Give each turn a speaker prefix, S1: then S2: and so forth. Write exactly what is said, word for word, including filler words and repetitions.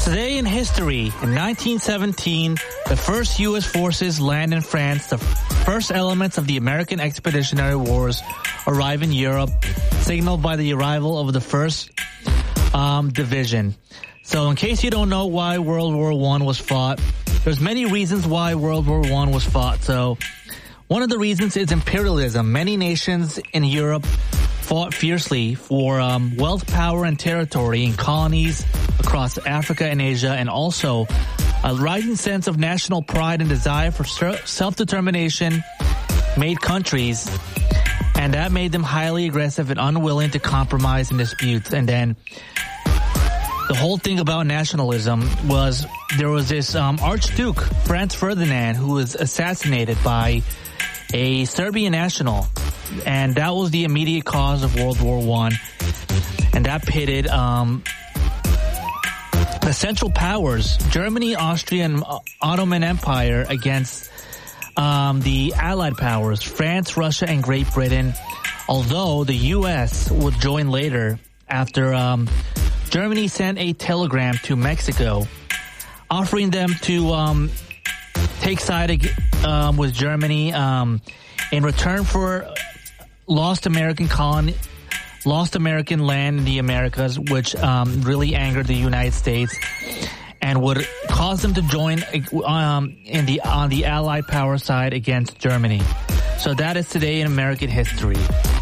S1: Today in history, in nineteen seventeen, the first U S forces land in France. The first elements of the American Expeditionary Wars arrive in Europe, signaled by the arrival of the first um, division. So in case you don't know why World War One was fought, there's many reasons why World War One was fought. So one of the reasons is imperialism. Many nations in Europe fought fiercely for um, wealth, power, and territory in colonies across Africa and Asia, and also a rising sense of national pride and desire for self-determination made countries, and that made them highly aggressive and unwilling to compromise in disputes. And then the whole thing about nationalism was there was this um, Archduke, Franz Ferdinand, who was assassinated by a Serbian national, and that was the immediate cause of World War One, and that pitted um, the Central Powers, Germany, Austria, and Ottoman Empire, against um, the Allied powers, France, Russia, and Great Britain. Although the U S would join later after um, Germany sent a telegram to Mexico, offering them to um, take side um, with Germany um, in return for lost American colony, lost American land in the Americas, which um, really angered the United States and would cause them to join um, in the on the Allied power side against Germany. So that is today in American history.